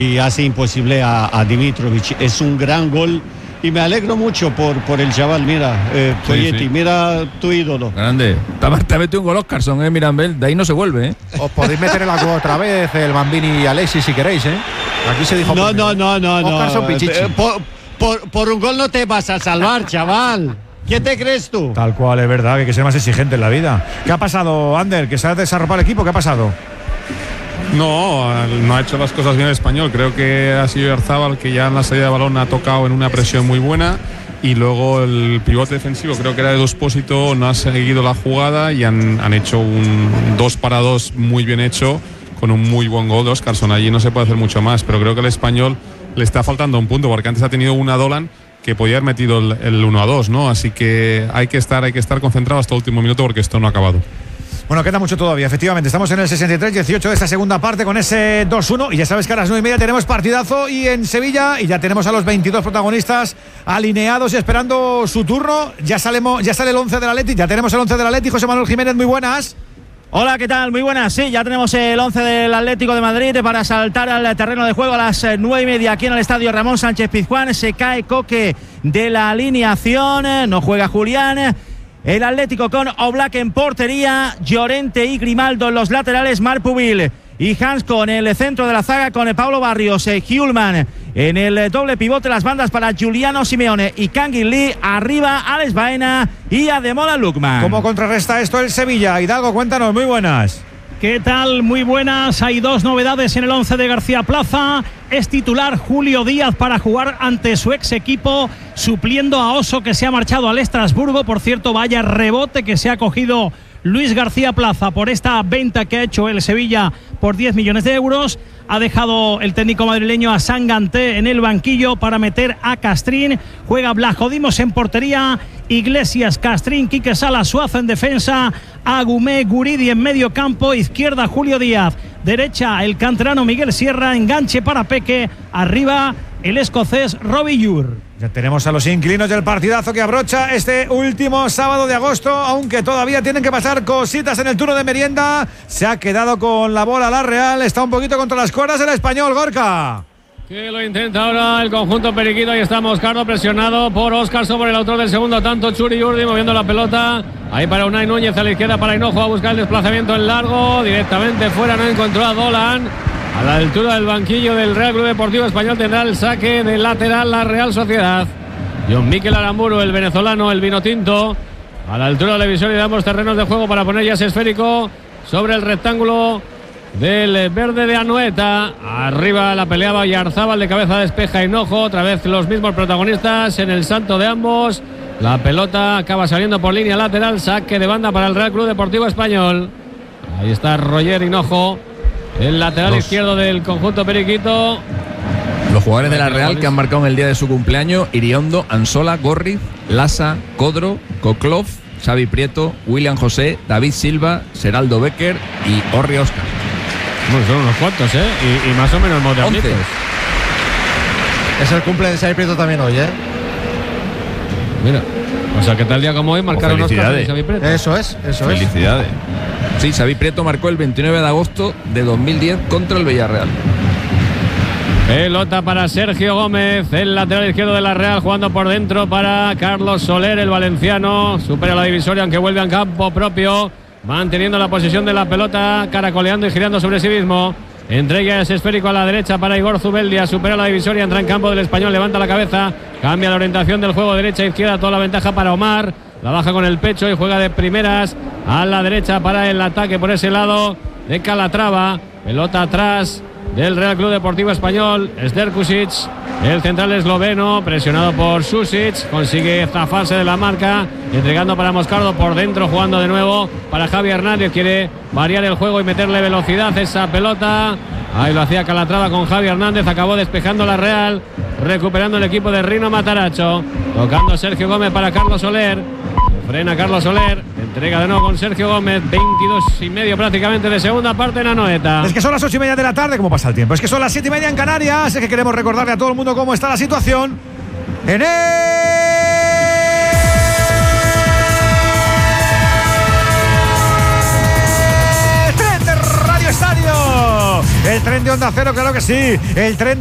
y hace imposible a Dimitrovic. Es un gran gol y me alegro mucho por el chaval. Mira, Coyetti, mira tu ídolo. Grande. Te ha metido un gol Óscarson, Mirambel. De ahí no se vuelve, Os podéis meter en la cueva otra vez, el Bambini y Alexis, si queréis, Aquí se dijo. No. Óscarson Pichichi. Por un gol no te vas a salvar, chaval. ¿Qué te crees tú? Tal cual, es verdad que hay que ser más exigente en la vida. ¿Qué ha pasado, Ander? ¿Que se ha desarropado el equipo? ¿Qué ha pasado? No ha hecho las cosas bien el español. Creo que ha sido Yarzábal, que ya en la salida de balón ha tocado en una presión muy buena. Y luego el pivote defensivo, creo que era de Dospósito, no ha seguido la jugada y han hecho un 2-2 muy bien hecho, con un muy buen gol de Óscarson. Allí no se puede hacer mucho más, pero creo que el español le está faltando un punto, porque antes ha tenido una Dolan que podía haber metido el 1-2, ¿no? Así que hay que estar concentrado hasta el último minuto, porque esto no ha acabado. Bueno, queda mucho todavía, efectivamente. Estamos en el 63-18 de esta segunda parte con ese 2-1. Y ya sabes que a las 9:30 tenemos partidazo y en Sevilla. Y ya tenemos a los 22 protagonistas alineados y esperando su turno. Ya sale el 11 del Atleti. Ya tenemos el 11 del Atleti. José Manuel Jiménez, muy buenas. Hola, ¿qué tal? Muy buenas. Sí, ya tenemos el 11 del Atlético de Madrid para saltar al terreno de juego a las 9:30 aquí en el estadio Ramón Sánchez Pizjuán. Se cae Coque de la alineación. No juega Julián. El Atlético con Oblak en portería, Llorente y Grimaldo en los laterales, Marpubil y Hansko en el centro de la zaga con Pablo Barrios, Hjulman en el doble pivote, las bandas para Giuliano Simeone y Kangin Lee, arriba Alex Baena y Ademola Lookman. ¿Cómo contrarresta esto el Sevilla? Hidalgo, cuéntanos, muy buenas. ¿Qué tal? Muy buenas. Hay dos novedades en el 11 de García Plaza. Es titular Julio Díaz para jugar ante su ex equipo, supliendo a Oso, que se ha marchado al Estrasburgo. Por cierto, vaya rebote que se ha cogido Luis García Plaza por esta venta que ha hecho el Sevilla por 10 millones de euros. Ha dejado el técnico madrileño a Sanganté en el banquillo para meter a Castrín. Juega Blajodimos en portería, Iglesias, Castrín, Quique Sala, Suazo en defensa, Agumé, Guridi en medio campo, izquierda Julio Díaz, derecha el canterano Miguel Sierra, enganche para Peque, arriba el escocés Robbie Yur. Ya tenemos a los inquilinos del partidazo que abrocha este último sábado de agosto, aunque todavía tienen que pasar cositas en el turno de merienda. Se ha quedado con la bola la Real, está un poquito contra las cuerdas el español, Gorka. Que lo intenta ahora el conjunto periquito. Ahí está Moscardo presionado por Óscar sobre el autor del segundo tanto, Churi Yurdi moviendo la pelota. Ahí para Unai Núñez a la izquierda para Hinojo a buscar el desplazamiento en largo. Directamente fuera, no encontró a Dolan. A la altura del banquillo del Real Club Deportivo Español tendrá el saque de lateral la Real Sociedad. John Mikel Aramburu, el venezolano, el vino tinto. A la altura de la división y de ambos terrenos de juego para poner ya ese esférico sobre el rectángulo del verde de Anoeta. Arriba la peleaba Yarzábal, de cabeza despeja Hinojo. Otra vez los mismos protagonistas en el salto de ambos. La pelota acaba saliendo por línea lateral. Saque de banda para el Real Club Deportivo Español. Ahí está Roger Hinojo, el lateral izquierdo del conjunto periquito. Los jugadores de la Real que han marcado en el día de su cumpleaños: Iriondo, Ansola, Gorri, Lassa, Codro, Koklov, Xavi Prieto, William José, David Silva, Seraldo Becker y Orri Oscar. Bueno, son unos cuantos, y más o menos modernitos. Es el cumple de Xavi Prieto también hoy, Mira, o sea que tal día como hoy marcaron Oscar y Xavi Prieto. Eso es. Felicidades. Sí, Xavi Prieto marcó el 29 de agosto de 2010 contra el Villarreal. Pelota para Sergio Gómez, el lateral izquierdo de la Real, jugando por dentro para Carlos Soler, el valenciano. Supera la divisoria aunque vuelve a campo propio, manteniendo la posición de la pelota, caracoleando y girando sobre sí mismo. Entrega ese esférico a la derecha para Igor Zubeldia, supera la divisoria, entra en campo del español, levanta la cabeza, cambia la orientación del juego derecha-izquierda, toda la ventaja para Omar. La baja con el pecho y juega de primeras a la derecha para el ataque por ese lado de Calatrava. Pelota atrás del Real Club Deportivo Español, Sterkusic, el central esloveno, presionado por Susic, consigue zafarse de la marca, entregando para Moscardo por dentro, jugando de nuevo para Javi Hernández, quiere variar el juego y meterle velocidad a esa pelota. Ahí lo hacía Calatrava con Javi Hernández, acabó despejando la Real, recuperando el equipo de Rino Mataracho, tocando Sergio Gómez para Carlos Soler. Frena Carlos Soler, entrega de nuevo con Sergio Gómez, 22:30 prácticamente de segunda parte en Anoeta. Es que son las 8:30 de la tarde, ¿cómo pasa el tiempo? Es que son las 7:30 en Canarias, es que queremos recordarle a todo el mundo cómo está la situación en el tren de Radio Estadio. El tren de Onda Cero, claro que sí. El tren